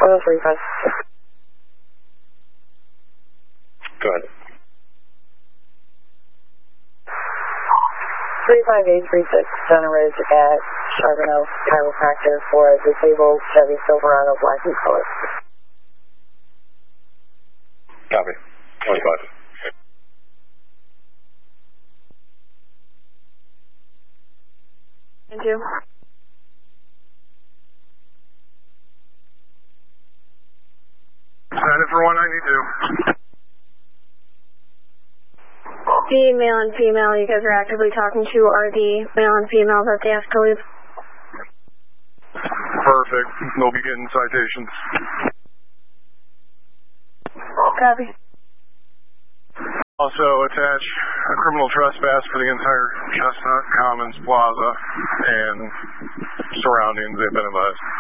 35. Go ahead. 35836 Center Ridge at Charbonneau Chiropractor for a disabled Chevy Silverado black and color. Copy. 25. Thank you. Set it for 192. The male and female you guys are actively talking to are the male and females that they asked to leave. Perfect. They'll be getting citations. Copy. Also attach a criminal trespass for the entire Chestnut Commons Plaza and surroundings. They've been advised.